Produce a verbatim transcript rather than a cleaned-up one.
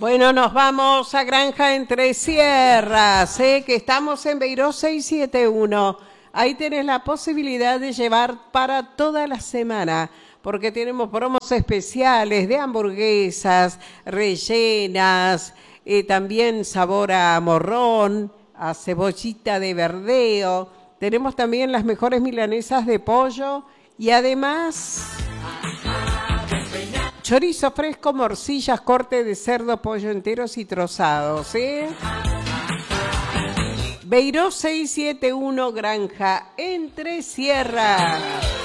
Bueno, nos vamos a Granja Entre Sierras, ¿eh? Que estamos en Beiró seiscientos setenta y uno. Ahí tenés la posibilidad de llevar para toda la semana, porque tenemos promos especiales de hamburguesas, rellenas, eh, también sabor a morrón, a cebollita de verdeo. Tenemos también las mejores milanesas de pollo y además chorizo fresco, morcillas, corte de cerdo, pollo enteros y trozados, ¿eh? Beiró seiscientos setenta y uno, Granja Entre Sierras.